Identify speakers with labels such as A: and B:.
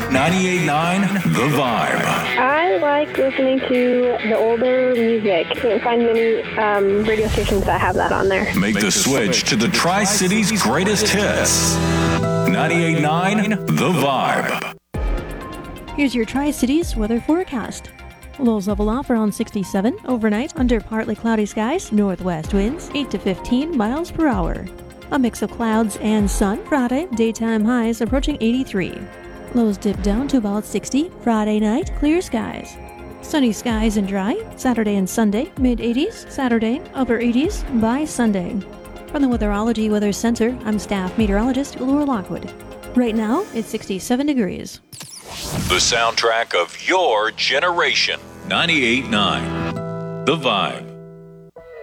A: 98.9 The Vibe.
B: I like listening to the older music. You can't find many radio stations that have that on there.
A: Make the switch to the Tri-Cities greatest hits. 98.9 The Vibe.
C: Here's your Tri-Cities weather forecast. Lows level off around 67 overnight under partly cloudy skies, northwest winds 8 to 15 miles per hour. A mix of clouds and sun Friday, daytime highs approaching 83. Lows dip down to about 60 Friday night, clear skies. Sunny skies and dry Saturday and Sunday, mid-80s Saturday, upper 80s by Sunday. From the Weatherology Weather Center, I'm staff meteorologist Laura Lockwood. Right now, it's 67 degrees.
A: The soundtrack of your generation. 98.9 The Vibe.